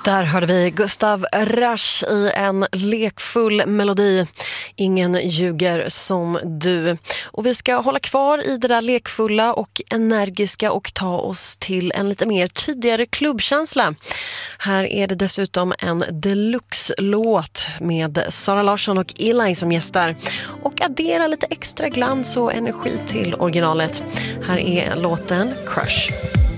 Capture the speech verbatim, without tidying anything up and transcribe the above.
Där hörde vi Gustav Rasch i en lekfull melodi. Ingen ljuger som du. Och vi ska hålla kvar i det där lekfulla och energiska och ta oss till en lite mer tydligare klubbkänsla. Här är det dessutom en deluxe-låt med Sara Larsson och Eli som gästar och addera lite extra glans och energi till originalet. Här är låten Crush.